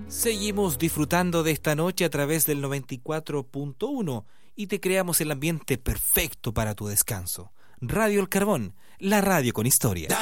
Seguimos disfrutando de esta noche a través del 94.1 y te creamos el ambiente perfecto para tu descanso. Radio El Carbón, la radio con historia.